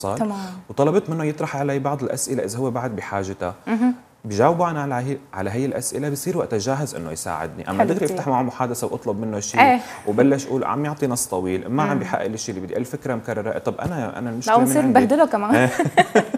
تمام. وطلبت منه يطرح علي بعض الاسئله اذا هو بعد بحاجتها. بجاوبوا انا على هي الاسئله، بصير وقتها جاهز انه يساعدني. اما دغري افتح معه محادثه واطلب منه شيء وبلش اقول عم يعطي نص طويل، ما عم بيحقق لي الشيء اللي بدي، الفكره مكرره. طب انا لا المشكله من ونصير عندي نبهدله كمان